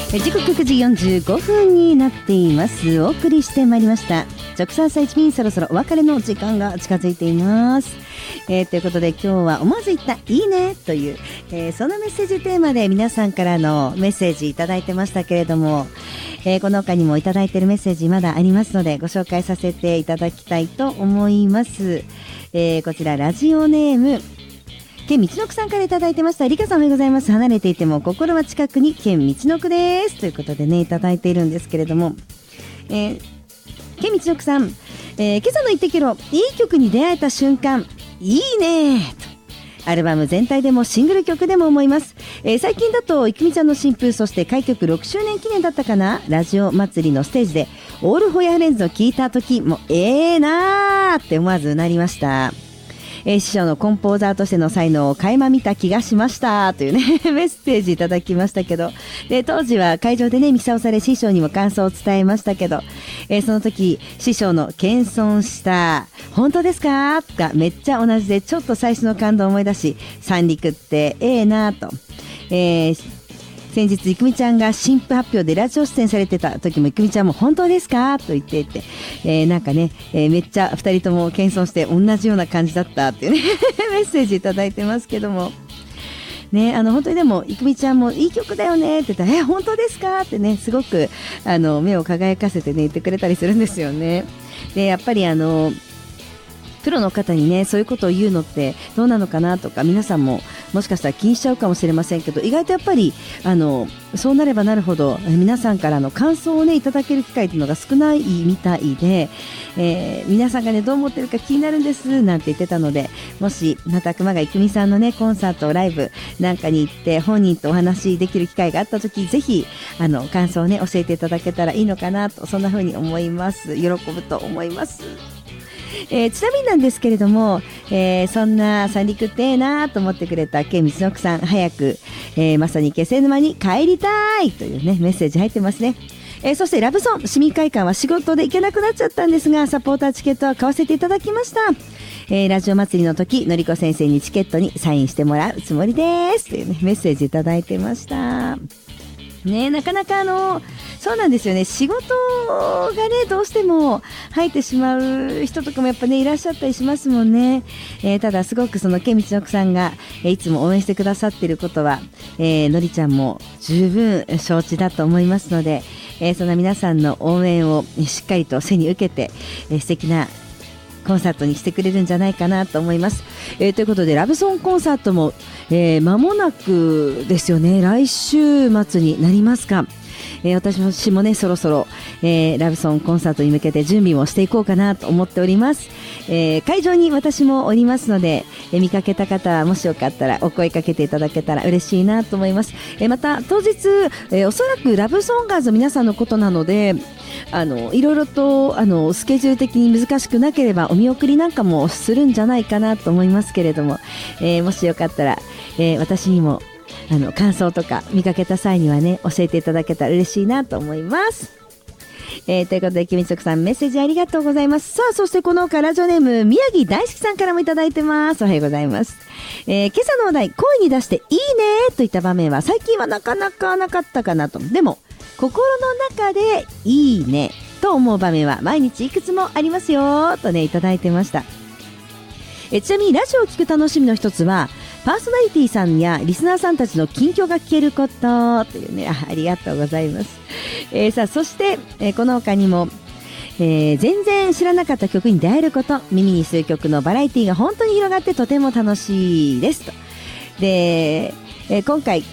時刻9時45分になっています。お送りしてまいりました直三歳一便、そろそろお別れの時間が近づいています。ということで今日は思わず言ったいいねという、そのメッセージテーマで皆さんからのメッセージいただいてましたけれども、この他にもいただいているメッセージまだありますのでご紹介させていただきたいと思います。こちらラジオネーム県道のくさんからいただいてました。リカさんおはようございます。離れていても心は近くに県道のくですということでねいただいているんですけれども、県道のくさん、今朝の言ってけろいい曲に出会えた瞬間いいねとアルバム全体でもシングル曲でも思います。最近だといくみちゃんの新風、そして開局6周年記念だったかな、ラジオ祭りのステージでオールホヤフレンズを聞いた時もなーって思わずうなりました。師匠のコンポーザーとしての才能を垣間見た気がしましたというねメッセージいただきましたけど、で当時は会場でねミキサーをされ師匠にも感想を伝えましたけど、その時師匠の謙遜した本当ですかがめっちゃ同じでちょっと最初の感動を思い出し、三陸ってなと、先日いくみちゃんが新婦発表でラジオ出演されてた時もいくみちゃんも本当ですかと言っていて、なんかね、めっちゃ2人とも謙遜して同じような感じだったっていうねメッセージいただいてますけどもね、本当にでもいくみちゃんもいい曲だよねって言ったら本当ですかってねすごく目を輝かせてね言ってくれたりするんですよね。でやっぱりプロの方にねそういうことを言うのってどうなのかなとか皆さんももしかしたら気にしちゃうかもしれませんけど、意外とやっぱりそうなればなるほど皆さんからの感想をねいただける機会というのが少ないみたいで、皆さんがねどう思ってるか気になるんですなんて言ってたので、もしまた熊谷郁美さんのねコンサートライブなんかに行って本人とお話できる機会があった時ぜひ感想をね教えていただけたらいいのかなと、そんな風に思います。喜ぶと思います。ちなみになんですけれども、そんな三陸ってなと思ってくれた県道のくさん早く、まさに気仙沼に帰りたいというねメッセージ入ってますね。そしてラブソン市民会館は仕事で行けなくなっちゃったんですがサポーターチケットは買わせていただきました。ラジオ祭りの時のりこ先生にチケットにサインしてもらうつもりですというねメッセージいただいてましたね。なかなかそうなんですよね、仕事がねどうしても入ってしまう人とかもやっぱねいらっしゃったりしますもんね。ただすごくその県道のくさんが、いつも応援してくださっていることは、のりちゃんも十分承知だと思いますので、その皆さんの応援をしっかりと背に受けて、素敵なコンサートにしてくれるんじゃないかなと思います。ということでラブソンコンサートも、間もなくですよね、来週末になりますか。私もねそろそろ、ラブソンコンサートに向けて準備もしていこうかなと思っております。会場に私もおりますので、見かけた方はもしよかったらお声かけていただけたら嬉しいなと思います。また当日、おそらくラブソンガーズの皆さんのことなのでいろいろとスケジュール的に難しくなければお見送りなんかもするんじゃないかなと思いますけれども、もしよかったら、私にも感想とか見かけた際にはね教えていただけたら嬉しいなと思います。ということで君つさんメッセージありがとうございます。さあそしてこの他ラジオネーム宮城大好きさんからもいただいてます。おはようございます。今朝のお題声に出していいねといった場面は最近はなかなかなかったかなと。でも心の中でいいねと思う場面は毎日いくつもありますよとねいただいてました。ちなみにラジオを聞く楽しみの一つはパーソナリティさんやリスナーさんたちの近況が聞けることというね ありがとうございます。さあそして、この他にも、全然知らなかった曲に出会えること、耳にする曲のバラエティが本当に広がってとても楽しいですと。で、今回